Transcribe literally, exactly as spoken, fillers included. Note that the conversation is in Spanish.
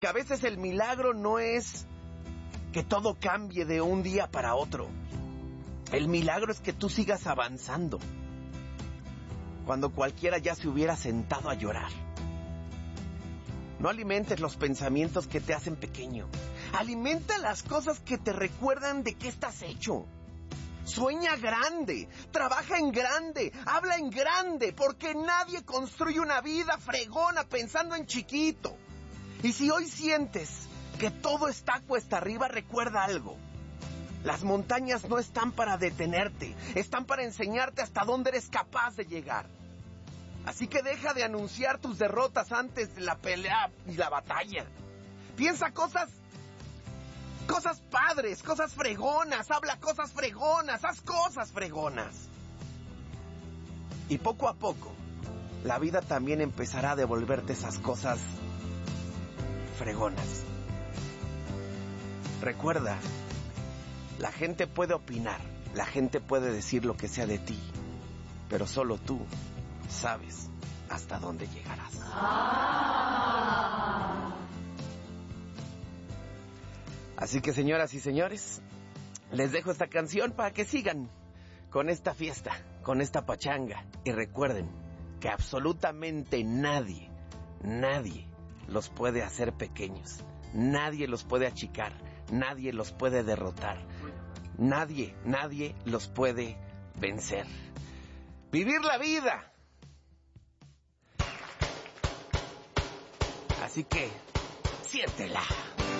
Que a veces el milagro no es que todo cambie de un día para otro. El milagro es que tú sigas avanzando cuando cualquiera ya se hubiera sentado a llorar. No alimentes los pensamientos que te hacen pequeño. Alimenta las cosas que te recuerdan de qué estás hecho. Sueña grande, trabaja en grande, habla en grande, porque nadie construye una vida fregona pensando en chiquito. Y si hoy sientes que todo está cuesta arriba, recuerda algo. Las montañas no están para detenerte, están para enseñarte hasta dónde eres capaz de llegar. Así que deja de anunciar tus derrotas antes de la pelea y la batalla. Piensa cosas, cosas padres, cosas fregonas, habla cosas fregonas, haz cosas fregonas. Y poco a poco, la vida también empezará a devolverte esas cosas fregonas. Recuerda, la gente puede opinar, la gente puede decir lo que sea de ti, pero solo tú sabes hasta dónde llegarás. Así que, señoras y señores, les dejo esta canción para que sigan con esta fiesta, con esta pachanga. Y recuerden que absolutamente nadie, nadie los puede hacer pequeños. Nadie los puede achicar. Nadie los puede derrotar. Nadie, nadie los puede vencer. Vivir la vida. Así que, siéntela.